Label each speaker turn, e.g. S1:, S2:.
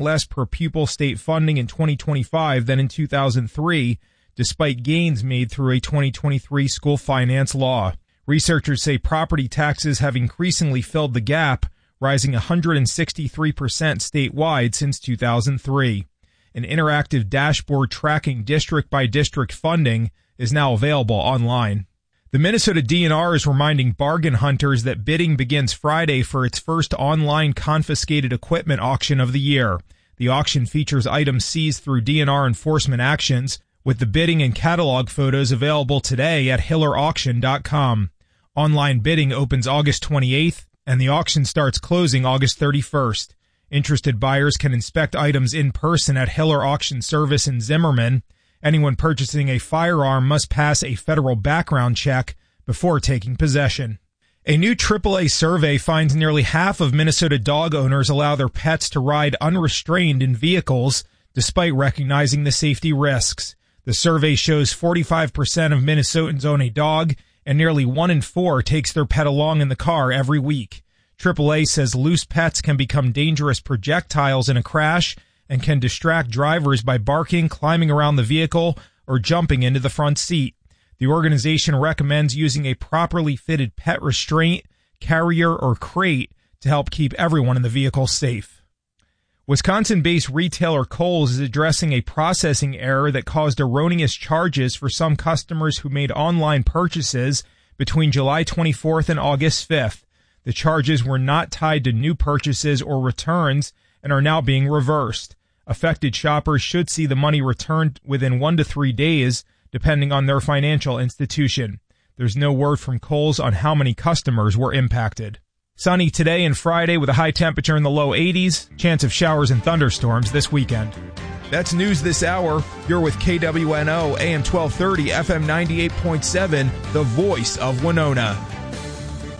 S1: less per pupil state funding in 2025 than in 2003, despite gains made through a 2023 school finance law. Researchers say property taxes have increasingly filled the gap, rising 163% statewide since 2003. An interactive dashboard tracking district-by-district funding is now available online. The Minnesota DNR is reminding bargain hunters that bidding begins Friday for its first online confiscated equipment auction of the year. The auction features items seized through DNR enforcement actions, with the bidding and catalog photos available today at hillerauction.com. Online bidding opens August 28th, and the auction starts closing August 31st. Interested buyers can inspect items in person at Hiller Auction Service in Zimmerman. Anyone purchasing a firearm must pass a federal background check before taking possession. A new AAA survey finds nearly half of Minnesota dog owners allow their pets to ride unrestrained in vehicles, despite recognizing the safety risks. The survey shows 45% of Minnesotans own a dog, and nearly 1 in 4 takes their pet along in the car every week. AAA says loose pets can become dangerous projectiles in a crash and can distract drivers by barking, climbing around the vehicle, or jumping into the front seat. The organization recommends using a properly fitted pet restraint, carrier, or crate to help keep everyone in the vehicle safe. Wisconsin-based retailer Kohl's is addressing a processing error that caused erroneous charges for some customers who made online purchases between July 24th and August 5th. The charges were not tied to new purchases or returns and are now being reversed. Affected shoppers should see the money returned within 1 to 3 days, depending on their financial institution. There's no word from Kohl's on how many customers were impacted. Sunny today and Friday with a high temperature in the low 80s. Chance of showers and thunderstorms this weekend. That's news this hour. You're with KWNO AM 1230 FM 98.7, the voice of Winona.